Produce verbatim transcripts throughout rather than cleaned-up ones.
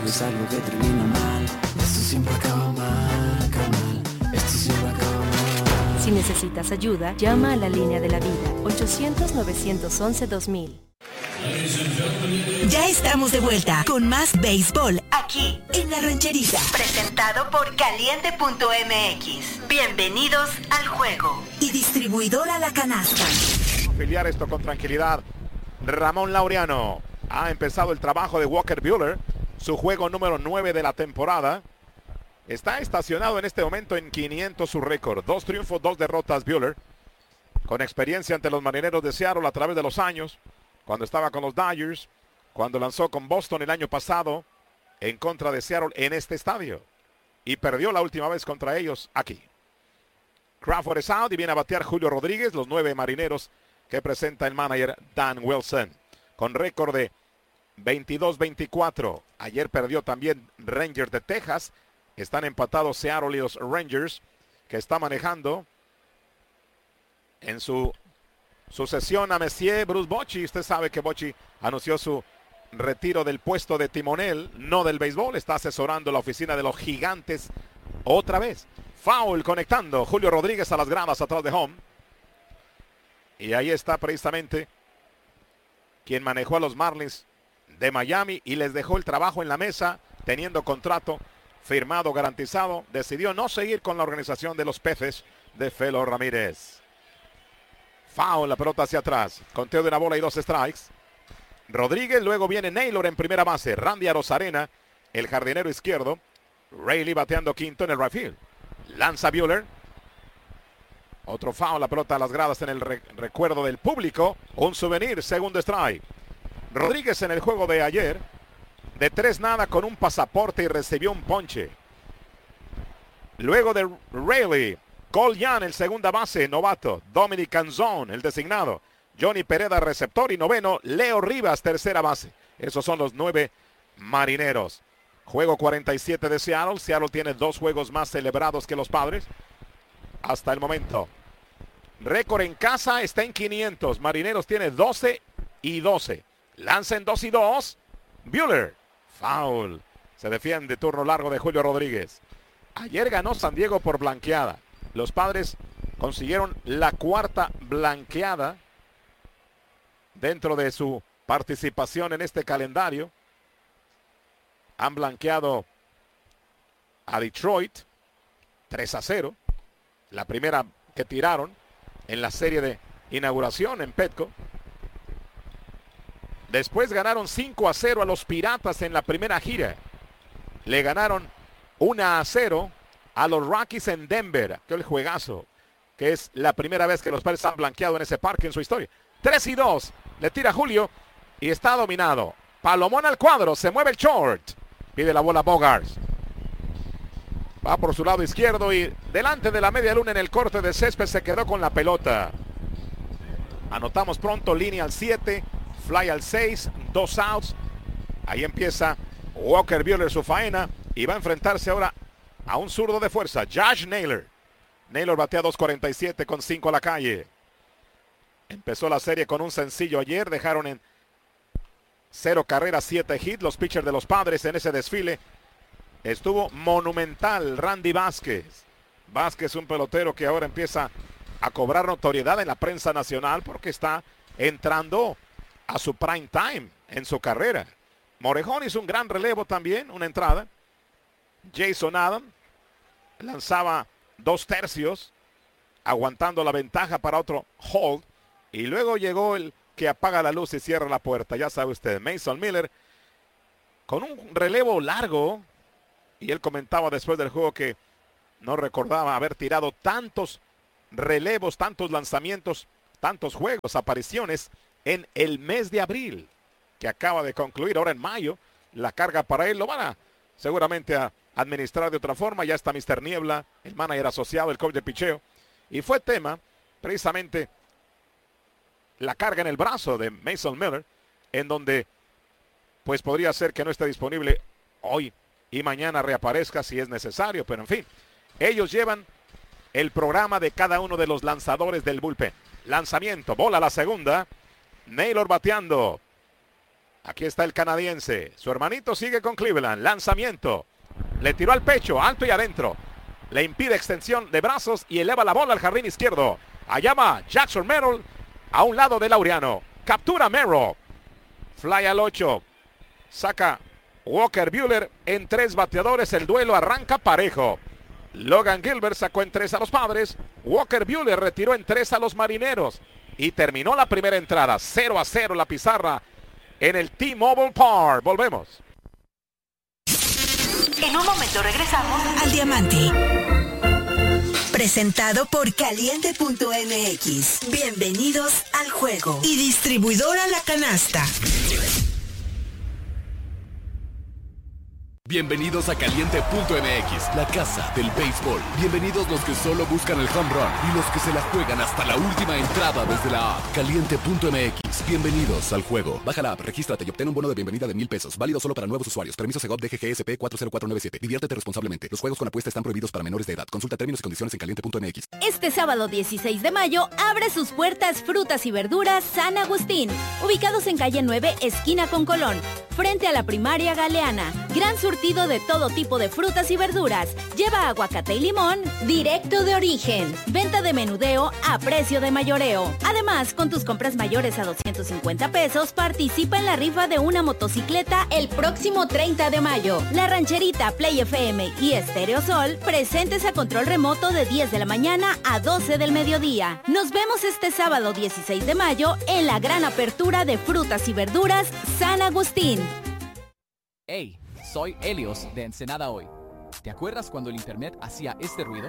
es algo que termina mal. Esto siempre acaba mal, acaba mal. Esto siempre acaba mal. Si necesitas ayuda, llama a la línea de la vida, ochocientos, novecientos once, dos mil. Ya estamos de vuelta con más béisbol aquí en La Rancherita. Presentado por Caliente punto M X. Bienvenidos al juego. Y distribuidora La Canasta. Afiliar esto con tranquilidad. Ramón Laureano. Ha empezado el trabajo de Walker Buehler. Su juego número nueve de la temporada. Está estacionado en este momento en quinientos su récord. Dos triunfos, dos derrotas Buehler. Con experiencia ante los Marineros de Seattle a través de los años. Cuando estaba con los Dodgers, cuando lanzó con Boston el año pasado en contra de Seattle en este estadio. Y perdió la última vez contra ellos aquí. Crawford es out y viene a batear Julio Rodríguez, los nueve Marineros que presenta el manager Dan Wilson. Con récord de veintidós veinticuatro. Ayer perdió también Rangers de Texas. Están empatados Seattle y los Rangers, que está manejando en su sucesión a Messier Bruce Bochy. Usted sabe que Bochy anunció su retiro del puesto de timonel, no del béisbol. Está asesorando la oficina de los Gigantes otra vez. Foul conectando Julio Rodríguez a las gradas atrás de home. Y ahí está precisamente quien manejó a los Marlins de Miami y les dejó el trabajo en la mesa, teniendo contrato firmado, garantizado. Decidió no seguir con la organización de los Peces de Felo Ramírez. Foul, la pelota hacia atrás. Conteo de una bola y dos strikes. Rodríguez, luego viene Naylor en primera base. Randy Arozarena, el jardinero izquierdo. Rayleigh bateando quinto en el right field. Lanza Buehler. Otro foul, la pelota a las gradas en el re recuerdo del público. Un souvenir, segundo strike. Rodríguez en el juego de ayer. De tres nada con un pasaporte y recibió un ponche. Luego de Rayleigh. Cole Young, el segunda base, novato. Dominic Canzón, el designado. Johnny Pereda, receptor. Y noveno, Leo Rivas, tercera base. Esos son los nueve Marineros. Juego cuarenta y siete de Seattle. Seattle tiene dos juegos más celebrados que los Padres. Hasta el momento. Récord en casa está en quinientos. Marineros tiene doce y doce. Lanza en dos y dos. Buehler. Foul. Se defiende. Turno largo de Julio Rodríguez. Ayer ganó San Diego por blanqueada. Los Padres consiguieron la cuarta blanqueada dentro de su participación en este calendario. Han blanqueado a Detroit tres a cero. La primera que tiraron en la serie de inauguración en Petco. Después ganaron cinco a cero a los Piratas en la primera gira. Le ganaron uno a cero a los Rockies en Denver. Que el juegazo, que es la primera vez que los Padres han blanqueado en ese parque en su historia. tres y dos. Le tira Julio y está dominado. Palomón al cuadro. Se mueve el short. Pide la bola Bogaerts. Va por su lado izquierdo y delante de la media luna en el corte de césped se quedó con la pelota. Anotamos pronto, línea al siete, fly al seis, dos outs. Ahí empieza Walker Buehler su faena y va a enfrentarse ahora a un zurdo de fuerza, Josh Naylor. Naylor batea dos cuarenta y siete con cinco a la calle. Empezó la serie con un sencillo ayer, dejaron en cero carreras, siete hits. Los pitchers de los Padres en ese desfile. Estuvo monumental Randy Vázquez. Vázquez, un pelotero que ahora empieza a cobrar notoriedad en la prensa nacional porque está entrando a su prime time en su carrera. Morejón hizo un gran relevo también, una entrada. Jason Adam lanzaba dos tercios, aguantando la ventaja para otro hold. Y luego llegó el que apaga la luz y cierra la puerta. Ya sabe usted, Mason Miller, con un relevo largo. Y él comentaba después del juego que no recordaba haber tirado tantos relevos, tantos lanzamientos, tantos juegos, apariciones en el mes de abril, que acaba de concluir. Ahora en mayo, la carga para él lo van a seguramente a administrar de otra forma. Ya está mister Niebla, el manager asociado, el coach de picheo. Y fue tema, precisamente, la carga en el brazo de Mason Miller, en donde pues podría ser que no esté disponible hoy y mañana reaparezca si es necesario, pero en fin, ellos llevan el programa de cada uno de los lanzadores del bullpen. Lanzamiento, bola a la segunda, Naylor bateando. Aquí está el canadiense. Su hermanito sigue con Cleveland. Lanzamiento. Le tiró al pecho, alto y adentro. Le impide extensión de brazos y eleva la bola al jardín izquierdo. Allá va Jackson Merrill a un lado de Laureano. Captura Merrill. Fly al ocho. Saca Walker Buehler en tres bateadores. El duelo arranca parejo. Logan Gilbert sacó en tres a los Padres. Walker Buehler retiró en tres a los Marineros. Y terminó la primera entrada. cero a cero la pizarra en el T-Mobile Park. Volvemos. En un momento regresamos al Diamante. Presentado por Caliente punto M X. Bienvenidos al juego. Y distribuidora La Canasta. Bienvenidos a Caliente punto M X, la casa del béisbol. Bienvenidos los que solo buscan el home run y los que se la juegan hasta la última entrada desde la app. Caliente punto M X, bienvenidos al juego. Baja la app, regístrate y obtén un bono de bienvenida de mil pesos. Válido solo para nuevos usuarios. Permiso Segov D G G S P cuatro cero cuatro nueve siete. Diviértete responsablemente. Los juegos con apuesta están prohibidos para menores de edad. Consulta términos y condiciones en Caliente punto M X. Este sábado dieciséis de mayo abre sus puertas Frutas y Verduras San Agustín, ubicados en calle nueve, esquina con Colón, frente a la primaria Galeana. Gran surtido de todo tipo de frutas y verduras. Lleva aguacate y limón directo de origen. Venta de menudeo a precio de mayoreo. Además, con tus compras mayores a doscientos cincuenta pesos, participa en la rifa de una motocicleta el próximo treinta de mayo. La Rancherita, Play F M y Estéreo Sol presentes a control remoto de diez de la mañana a doce del mediodía. Nos vemos este sábado dieciséis de mayo en la gran apertura de Frutas y Verduras San Agustín. Hey, soy Helios de Ensenada Hoy. ¿Te acuerdas cuando el internet hacía este ruido?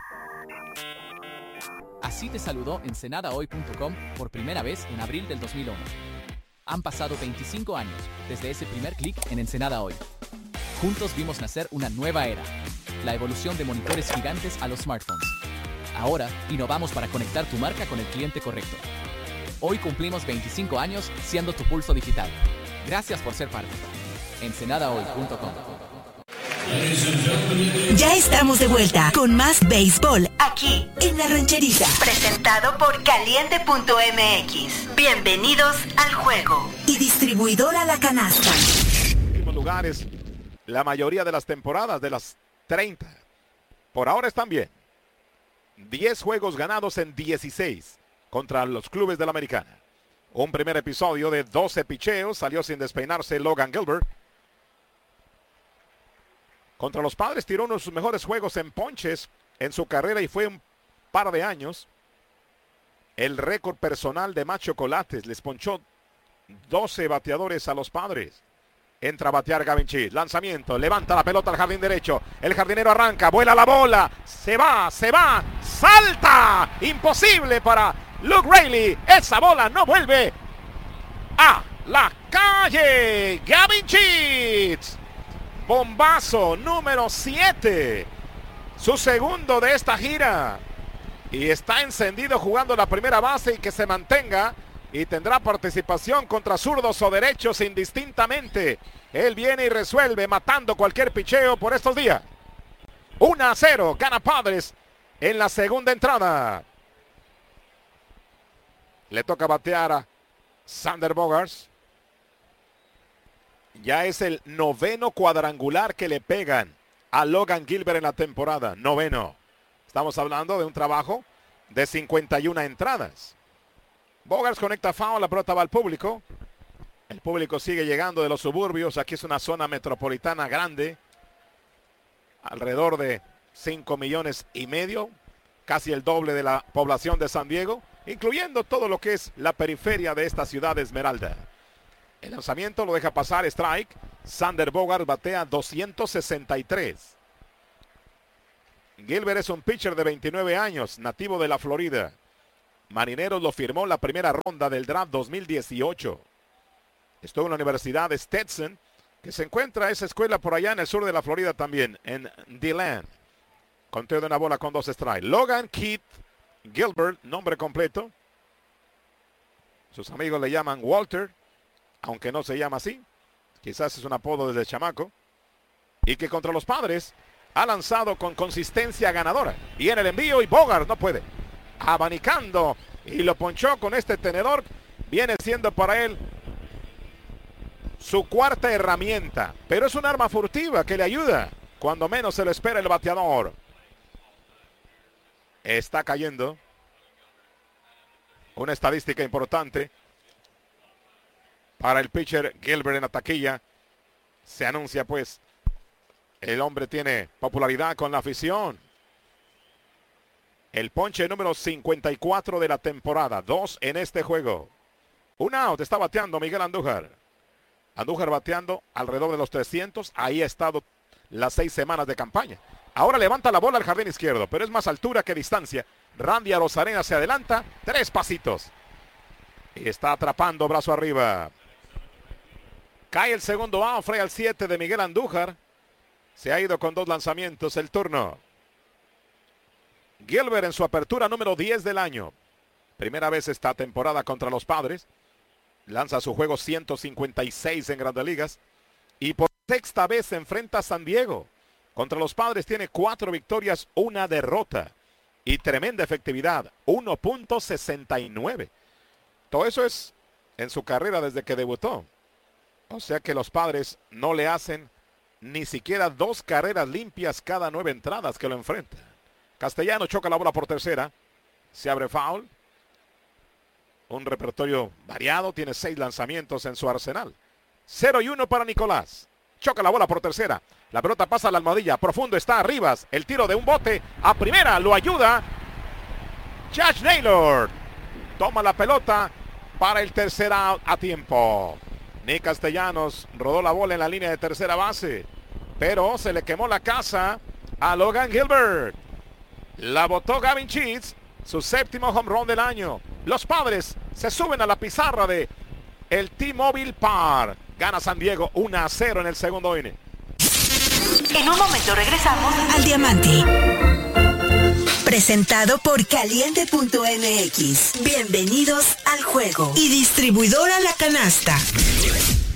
Así te saludó Ensenada Hoy punto com por primera vez en abril del dos mil uno. Han pasado veinticinco años desde ese primer clic en Ensenada Hoy. Juntos vimos nacer una nueva era, la evolución de monitores gigantes a los smartphones. Ahora innovamos para conectar tu marca con el cliente correcto. Hoy cumplimos veinticinco años siendo tu pulso digital. Gracias por ser parte. Ensenada Hoy punto com. Ya estamos de vuelta con más béisbol aquí en La Rancherita. Presentado por Caliente punto M X. Bienvenidos al juego. Y distribuidora La Canasta. Últimos lugares, la mayoría de las temporadas de las treinta. Por ahora están bien. diez juegos ganados en dieciséis contra los clubes de la Americana. Un primer episodio de doce picheos. Salió sin despeinarse Logan Gilbert. Contra los Padres tiró uno de sus mejores juegos en ponches en su carrera y fue un par de años. El récord personal de más chocolates. Les ponchó doce bateadores a los Padres. Entra a batear Gavin Cheese. Lanzamiento. Levanta la pelota al jardín derecho. El jardinero arranca. Vuela la bola. Se va, se va. ¡Salta! Imposible para Luke Raley. Esa bola no vuelve a la calle. Gavin Cheese. Bombazo número siete. Su segundo de esta gira. Y está encendido jugando la primera base y que se mantenga. Y tendrá participación contra zurdos o derechos indistintamente. Él viene y resuelve matando cualquier picheo por estos días. uno a cero. Gana Padres en la segunda entrada. Le toca batear a Xander Bogaerts. Ya es el noveno cuadrangular que le pegan a Logan Gilbert en la temporada. Noveno. Estamos hablando de un trabajo de cincuenta y una entradas. Bogaerts conecta foul, la pelota va al público. El público sigue llegando de los suburbios. Aquí es una zona metropolitana grande. Alrededor de cinco millones y medio. Casi el doble de la población de San Diego. Incluyendo todo lo que es la periferia de esta ciudad de Esmeralda. El lanzamiento lo deja pasar, strike. Xander Bogaerts batea doscientos sesenta y tres. Gilbert es un pitcher de veintinueve años, nativo de la Florida. Marineros lo firmó en la primera ronda del draft dos mil dieciocho. Estuvo en la Universidad de Stetson, que se encuentra esa escuela por allá en el sur de la Florida también, en DeLand. Conteo de una bola con dos strikes. Logan Keith Gilbert, nombre completo. Sus amigos le llaman Walter, aunque no se llama así. Quizás es un apodo desde chamaco. Y que contra los Padres ha lanzado con consistencia ganadora. Y en el envío y Bogaerts no puede. Abanicando y lo ponchó con este tenedor. Viene siendo para él su cuarta herramienta, pero es un arma furtiva que le ayuda cuando menos se lo espera el bateador. Está cayendo. Una estadística importante para el pitcher Gilbert en la taquilla. Se anuncia pues, el hombre tiene popularidad con la afición. El ponche número cincuenta y cuatro de la temporada, dos en este juego. Un out, está bateando Miguel Andújar. Andújar bateando alrededor de los trescientos, ahí ha estado las seis semanas de campaña. Ahora levanta la bola al jardín izquierdo, pero es más altura que distancia. Randy Arozarena se adelanta, tres pasitos. Y está atrapando brazo arriba. Cae el segundo out, Frey al siete de Miguel Andújar. Se ha ido con dos lanzamientos el turno. Gilbert en su apertura número diez del año. Primera vez esta temporada contra los Padres. Lanza su juego ciento cincuenta y seis en Grandes Ligas. Y por sexta vez se enfrenta a San Diego. Contra los Padres tiene cuatro victorias, una derrota. Y tremenda efectividad, uno punto sesenta y nueve. Todo eso es en su carrera desde que debutó. O sea que los Padres no le hacen ni siquiera dos carreras limpias cada nueve entradas que lo enfrentan. Castellano choca la bola por tercera. Se abre foul. Un repertorio variado. Tiene seis lanzamientos en su arsenal. cero y uno para Nicolás. Choca la bola por tercera. La pelota pasa a la almohadilla. Profundo está Rivas. El tiro de un bote a primera. Lo ayuda Josh Naylor. Toma la pelota para el tercer out a tiempo. Nick Castellanos rodó la bola en la línea de tercera base. Pero se le quemó la casa a Logan Gilbert. La botó Gavin Sheets, su séptimo home run del año. Los Padres se suben a la pizarra de el T-Mobile Park. Gana San Diego uno a cero en el segundo inning. En un momento regresamos al Diamante. Presentado por Caliente punto M X. Bienvenidos al juego. Y distribuidora La Canasta.